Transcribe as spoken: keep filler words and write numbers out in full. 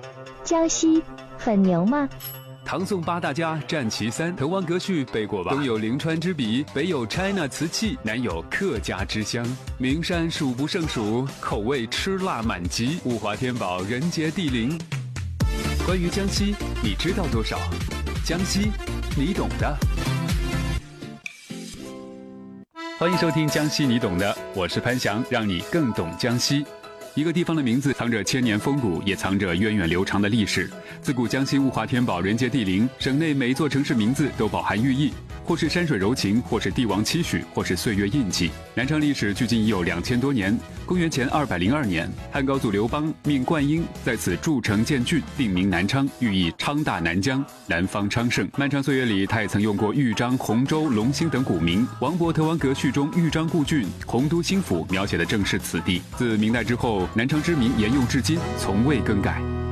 江西很牛吗？ 唐宋八大家占其三，滕王阁序背过吧？东有临川之笔，北有 China 瓷器，南有客家之乡，名山数不胜数，口味吃辣满级，物华天宝，人杰地灵。关于江西，你知道多少？江西，你懂的。欢迎收听《江西你懂的》，我是潘翔，让你更懂江西。一个地方的名字藏着千年风骨，也藏着源远流长的历史。自古江西物华天宝，人杰地灵，省内每一座城市名字都饱含寓意，或是山水柔情，或是帝王期许，或是岁月印记。南昌历史距今已有两千多年。公元前二百零二年，汉高祖刘邦命灌婴在此筑城建郡，定名南昌，寓意昌大南疆，南方昌盛。漫长岁月里，他也曾用过豫章、洪州、龙兴等古名。王勃《滕王阁序》中豫章故郡、洪都新府描写的正是此地。自明代之后，南昌之名沿用至今，从未更改。